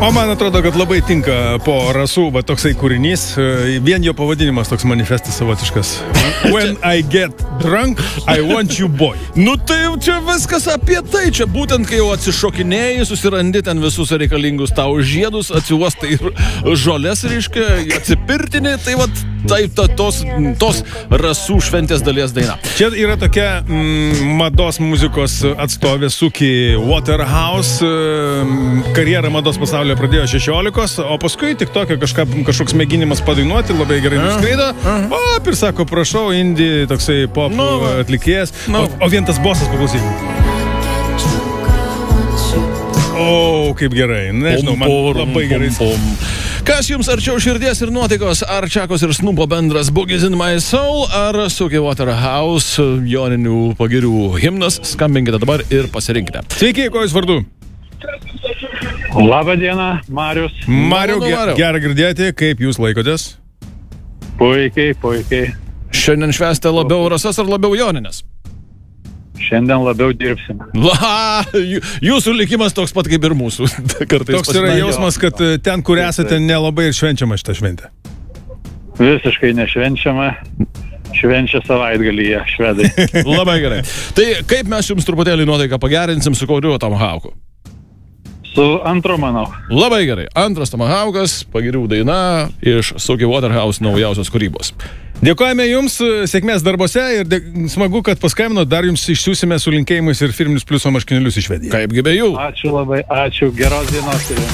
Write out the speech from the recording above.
O man atrodo, kad labai tinka po rasų, va toksai kūrinys, vien jo pavadinimas toks manifestas savotiškas. When I get drunk, I want you boy. Nu tai jau čia viskas apie tai, čia būtent kai jau atsišokinėjai, susirandi ten visus reikalingus tau žiedus, atsiuostai žolės, reiškia, atsipirtini, tai vat tos rasų šventės dalies daina. Čia yra tokia mados muzikos atstovė Suki Waterhouse, karjerą mados pasaulyje pradėjo 16, o paskui tik tokia kažkoks mėginimas padainuoti, labai gerai nuskreido. Ir sako, prašau, indie, toksai pop atlikėjas. O vien tas bosas, paklausyk. O, kaip gerai. Nežinau, man labai gerai. Kas jums arčiau širdies ir nuotaikos? Ar Čakos ir Snupo bendras Boogies in my soul, ar Suki Waterhouse joninių pagirių himnas? Skambinkite dabar ir pasirinkite. Sveiki, ko jūs vardu? Labą dieną, Marius. Mariu, gerą girdėti, kaip jūs laikotės? Puikiai, puikiai. Šiandien švęsite labiau rasas ar labiau joninės? Šiandien labiau dirbsime. Jūsų likimas toks pat kaip ir mūsų. Toks yra jausmas, kad ten, kur esate, nelabai ir švenčiama šitą šventę. Visiškai nešvenčiama. Švenčia savaitgalyje, švedai. Labai gerai. Tai kaip mes jums truputėlį nuotaiką pagerinsim, su kuriuo Tomahawku? Su antru, manau. Labai gerai. Antras Tomahawkas, pagirių daina iš Suki Waterhouse naujausios kūrybos. Dėkojame jums, sėkmės darbose ir smagu, kad paskambino, dar jums išsiųsime su linkėjimais ir firminius pliuso marškinėlius į Švediją. Kaipgi be jų. Ačiū labai, ačiū, geros dienos.